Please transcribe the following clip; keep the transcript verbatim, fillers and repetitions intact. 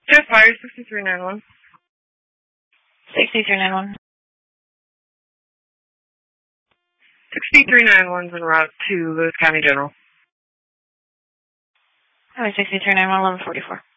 Just fire sixty-three ninety-one. sixty-three ninety-one. sixty-three ninety-one's en route to Lewis County General. Highway sixty-three ninety-one, eleven forty-four.